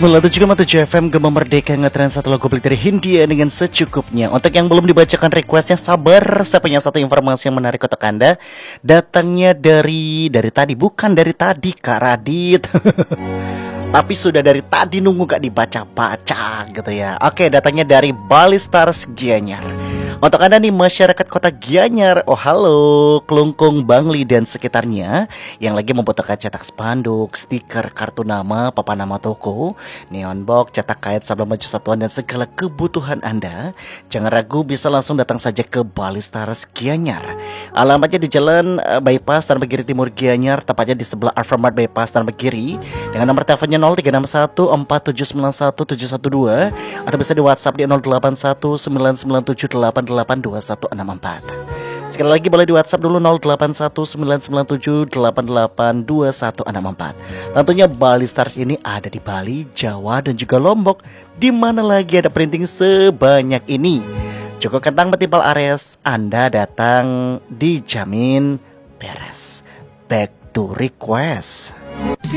97,7 FM Gema Merdeka ngetren satu lagu balik dari Hindia dengan secukupnya. Untuk yang belum dibacakan requestnya, sabar, saya punya satu informasi yang menarik untuk Anda. Datangnya dari tadi, bukan dari tadi Kak Radit. Tapi sudah dari tadi nunggu gak dibaca-baca gitu ya. Oke, datangnya dari Bali Stars Gianyar. Untuk Anda nih masyarakat kota Gianyar, oh halo, Kelungkung, Bangli dan sekitarnya yang lagi membutuhkan cetak spanduk, stiker, kartu nama, papan nama toko, neon box, cetak kait, sablon baju satuan dan segala kebutuhan Anda, jangan ragu bisa langsung datang saja ke Bali Stars Gianyar. Alamatnya di Jalan Bypass Tanah Begiri Timur Gianyar, tepatnya di sebelah Alfamart Bypass Tanah Begiri, dengan nomor teleponnya 0361 4791 712 atau bisa di WhatsApp di 081 997 882164. Sekali lagi boleh di WhatsApp dulu 081997882164. Tentunya Bali Stars ini ada di Bali, Jawa dan juga Lombok. Di mana lagi ada printing sebanyak ini? Cukup kentang metimpal Ares, Anda datang dijamin beres. Back to request.